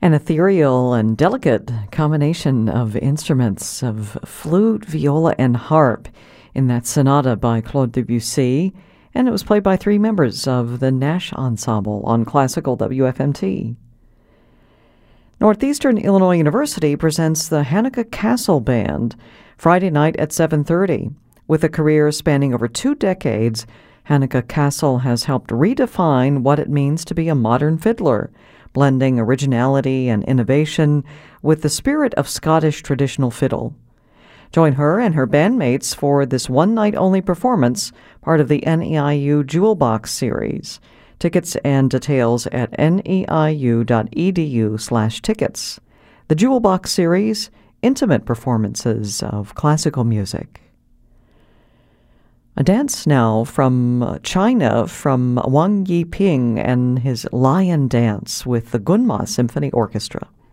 An ethereal and delicate combination of instruments of flute, viola, and harp in that sonata by Claude Debussy, and it was played by three members of the Nash Ensemble on Classical WFMT. Northeastern Illinois University presents the Hanukkah Castle Band Friday night at 7:30. With a career spanning over 2 decades, Hanukkah Castle has helped redefine what it means to be a modern fiddler, blending originality and innovation with the spirit of Scottish traditional fiddle. Join her and her bandmates for this one-night-only performance, part of the NEIU Jewel Box series. Tickets and details at neiu.edu/tickets. The Jewel Box series, intimate performances of classical music. A dance now from China, from Wang Yiping and his Lion Dance with the Gunma Symphony Orchestra.